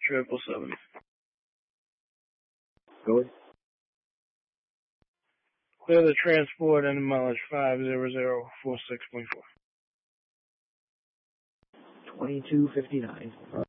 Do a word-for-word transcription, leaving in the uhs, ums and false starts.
Triple seven. Go ahead. Clear the transport and mileage five zero zero four six point four. Twenty-two fifty-nine.